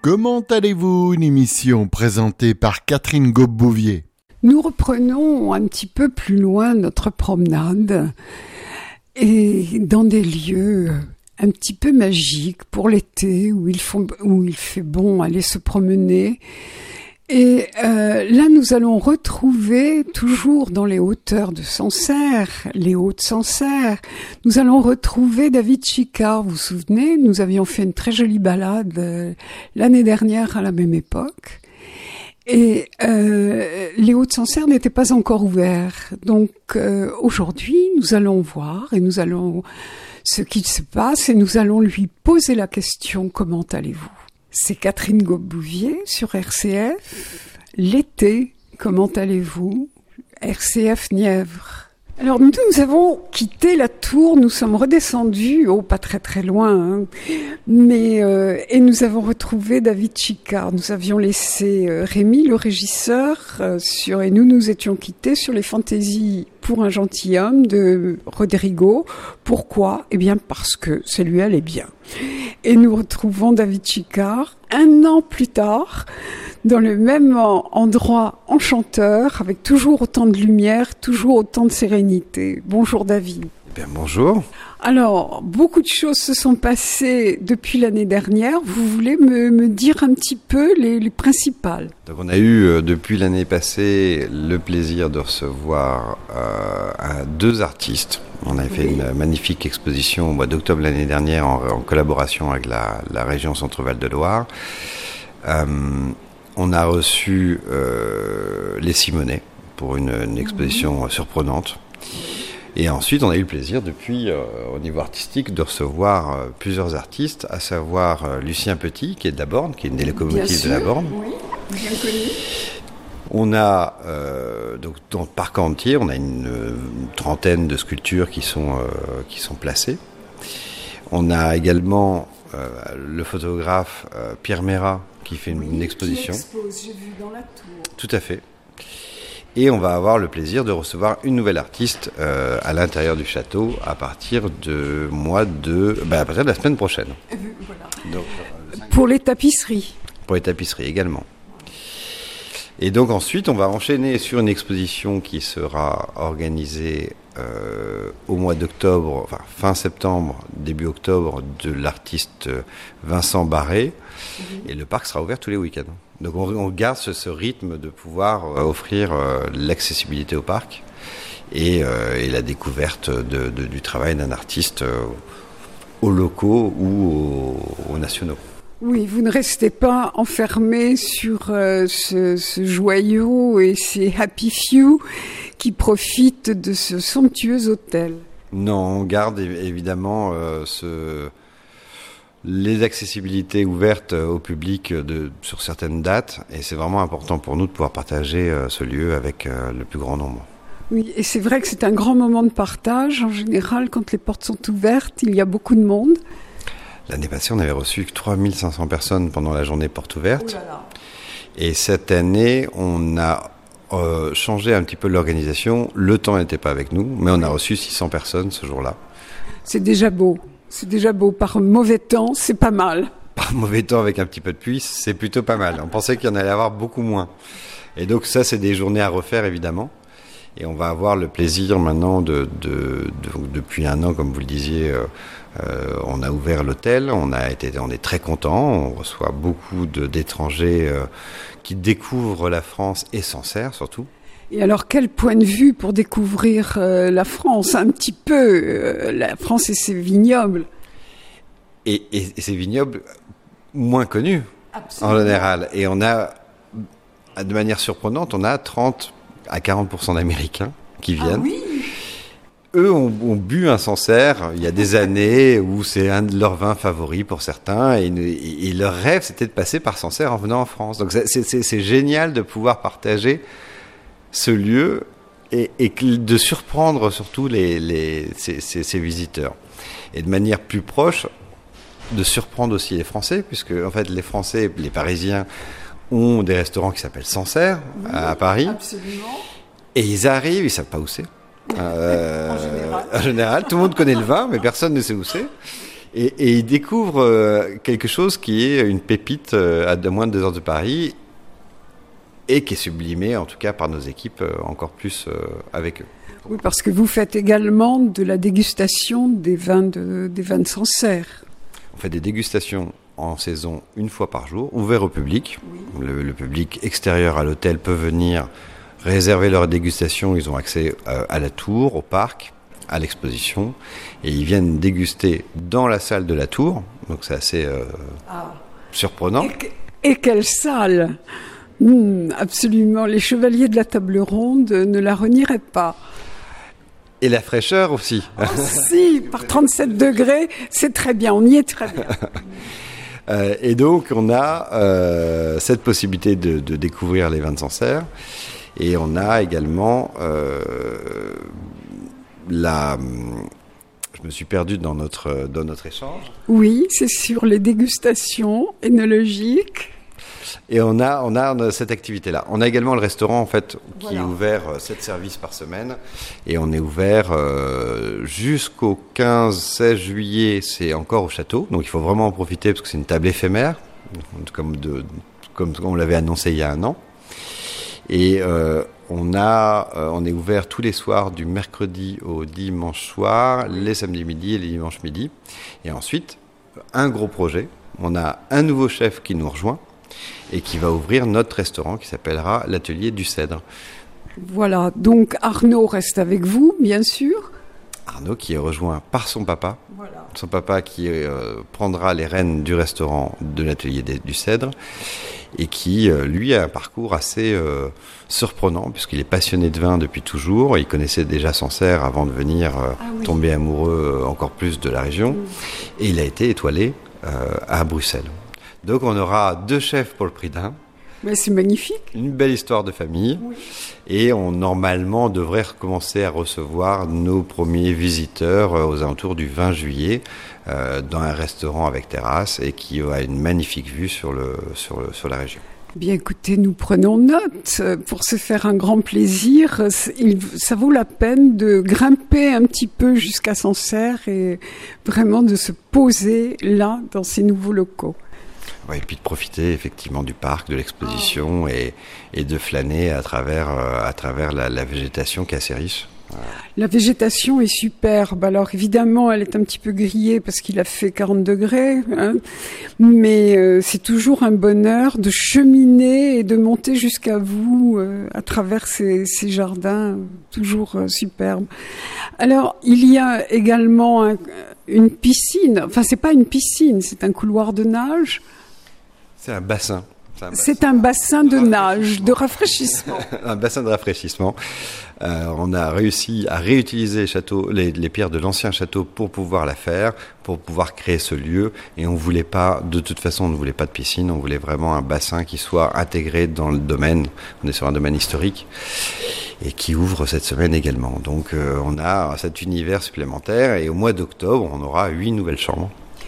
Comment allez-vous? Une émission présentée par Catherine Gobouvier. Nous reprenons un petit peu plus loin notre promenade et dans des lieux un petit peu magiques pour l'été où il fait bon aller se promener. Et là, nous allons retrouver, toujours dans les hauteurs de Sancerre, les Hauts-de-Sancerre, nous allons retrouver David Chicard. Vous vous souvenez, nous avions fait une très jolie balade l'année dernière à la même époque. Et les Hauts-de-Sancerre n'étaient pas encore ouverts. Donc aujourd'hui, nous allons voir et nous allons ce qu'il se passe et nous allons lui poser la question: comment allez-vous? C'est Catherine Gobouvier sur RCF. L'été, comment allez-vous? RCF Nièvre. Alors nous avons quitté la tour, nous sommes redescendus, pas très très loin, mais et nous avons retrouvé David Chicard. Nous avions laissé Rémi, le régisseur, et nous étions quittés sur les fantaisies pour un gentilhomme de Rodrigo. Pourquoi? Eh bien parce que ça lui allait bien. Et nous retrouvons David Chicard un an plus tard, dans le même endroit enchanteur, avec toujours autant de lumière, toujours autant de sérénité. Bonjour David. Bien, bonjour. Alors, beaucoup de choses se sont passées depuis l'année dernière. Vous voulez me dire un petit peu les principales? Donc on a eu depuis l'année passée le plaisir de recevoir deux artistes. On a fait une magnifique exposition au mois d'octobre l'année dernière en collaboration avec la région Centre-Val de Loire. On a reçu les Simonet pour une exposition surprenante. Et ensuite, on a eu le plaisir, depuis, au niveau artistique, de recevoir plusieurs artistes, à savoir Lucien Petit, qui est de la Borne, qui est une des locomotives de la Borne. Oui, bien connu. On a, donc, dans le parc entier, on a une trentaine de sculptures qui sont placées. On a également le photographe Pierre Mérat, qui fait une exposition. Qui expose, j'ai vu dans la tour. Tout à fait. Et on va avoir le plaisir de recevoir une nouvelle artiste à l'intérieur du château à partir à partir de la semaine prochaine. Voilà. Donc, pour les tapisseries. Pour les tapisseries également. Et donc ensuite, on va enchaîner sur une exposition qui sera organisée au mois d'octobre, enfin fin septembre, début octobre, de l'artiste Vincent Barré. Et le parc sera ouvert tous les week-ends. Donc on garde ce rythme de pouvoir offrir l'accessibilité au parc et la découverte du travail d'un artiste aux locaux ou aux nationaux. Oui, vous ne restez pas enfermé sur ce joyau et ces happy few qui profitent de ce somptueux hôtel. Non, on garde évidemment les accessibilités ouvertes au public sur certaines dates, et c'est vraiment important pour nous de pouvoir partager ce lieu avec le plus grand nombre. Oui, et c'est vrai que c'est un grand moment de partage. En général, quand les portes sont ouvertes, il y a beaucoup de monde. L'année passée, on avait reçu 3500 personnes pendant la journée porte ouverte. Oh là là. Et cette année, on a changé un petit peu l'organisation. Le temps n'était pas avec nous, mais on a reçu 600 personnes ce jour-là. C'est déjà beau. C'est déjà beau. Par mauvais temps, c'est pas mal. Par mauvais temps, avec un petit peu de pluie, c'est plutôt pas mal. On pensait qu'il y en allait avoir beaucoup moins. Et donc ça, c'est des journées à refaire, évidemment. Et on va avoir le plaisir maintenant depuis un an, comme vous le disiez, on a ouvert l'hôtel, on est très contents, on reçoit beaucoup d'étrangers qui découvrent la France et Sancerre surtout. Et alors, quel point de vue pour découvrir la France, un petit peu, la France et ses vignobles? Et ces vignobles moins connus. Absolument. En général. Et on a, de manière surprenante, on a 30 à 40% d'Américains qui viennent. Ah oui. Eux ont bu un Sancerre il y a des années où c'est un de leurs vins favoris pour certains, et leur rêve c'était de passer par Sancerre en venant en France. Donc c'est génial de pouvoir partager ce lieu et de surprendre surtout ces visiteurs. Et de manière plus proche, de surprendre aussi les Français, puisque en fait les Français, les Parisiens ont des restaurants qui s'appellent Sancerre à Paris. Absolument. Et ils arrivent, ils savent pas où c'est. En général, tout le monde connaît le vin, mais personne ne sait où c'est. Et ils découvrent quelque chose qui est une pépite à moins de 2 heures de Paris et qui est sublimé en tout cas par nos équipes encore plus avec eux. Oui, parce que vous faites également de la dégustation des vins de Sancerre. On fait des dégustations en saison 1 fois par jour, ouvertes au public. Oui. Le public extérieur à l'hôtel peut venir réserver leur dégustation. Ils ont accès à la tour, au parc, à l'exposition. Et ils viennent déguster dans la salle de la tour. Donc c'est assez surprenant. Et quelle salle! Absolument, les chevaliers de la table ronde ne la renieraient pas. Et la fraîcheur aussi. Oh, si, par 37 degrés, c'est très bien, on y est très bien. Et donc, on a cette possibilité de découvrir les vins de Sancerre. Et on a également Je me suis perdu dans notre échange. Oui, c'est sur les dégustations énologiques. Et on a cette activité-là. On a également le restaurant en fait qui est ouvert 7 services par semaine et on est ouvert jusqu'au 15-16 juillet. C'est encore au château, donc il faut vraiment en profiter parce que c'est une table éphémère, comme on l'avait annoncé il y a 1 an. Et on est ouvert tous les soirs du mercredi au dimanche soir, les samedis midi et les dimanches midi. Et ensuite, un gros projet. On a un nouveau chef qui nous rejoint et qui va ouvrir notre restaurant qui s'appellera l'Atelier du Cèdre. Voilà, donc Arnaud reste avec vous, bien sûr. Arnaud qui est rejoint par son papa. Voilà. Son papa qui prendra les rênes du restaurant de l'Atelier du Cèdre et qui, lui, a un parcours assez surprenant puisqu'il est passionné de vin depuis toujours. Il connaissait déjà Sancerre avant de venir tomber amoureux encore plus de la région. Et il a été étoilé à Bruxelles. Donc on aura 2 chefs pour le prix d'un. Mais c'est magnifique. Une belle histoire de famille. Oui. Et on normalement devrait recommencer à recevoir nos premiers visiteurs aux alentours du 20 juillet dans un restaurant avec terrasse et qui a une magnifique vue sur la région. Bien écoutez, nous prenons note. Pour se faire un grand plaisir, ça vaut la peine de grimper un petit peu jusqu'à Sancerre et vraiment de se poser là, dans ces nouveaux locaux. Ouais, et puis de profiter effectivement du parc, de l'exposition et de flâner à travers la végétation qui est assez riche. La végétation est superbe. Alors évidemment, elle est un petit peu grillée parce qu'il a fait 40 degrés, hein, mais c'est toujours un bonheur de cheminer et de monter jusqu'à vous à travers ces jardins toujours superbes. Alors, il y a également une piscine. Enfin, c'est pas une piscine, c'est un couloir de nage. C'est un bassin. C'est un bassin de nage, de rafraîchissement. Un bassin de rafraîchissement. On a réussi à réutiliser les pierres de l'ancien château pour pouvoir la faire, pour pouvoir créer ce lieu. Et on voulait pas, de toute façon, on ne voulait pas de piscine. On voulait vraiment un bassin qui soit intégré dans le domaine. On est sur un domaine historique et qui ouvre cette semaine également. Donc on a cet univers supplémentaire et au mois d'octobre, on aura 8 nouvelles chambres.